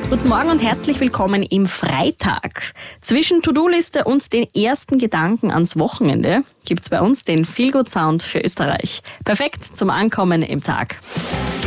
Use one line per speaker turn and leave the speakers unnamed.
Guten Morgen und herzlich willkommen im Freitag. Zwischen To-Do-Liste und den ersten Gedanken ans Wochenende gibt's bei uns den Feel-Good-Sound für Österreich. Perfekt zum Ankommen im Tag.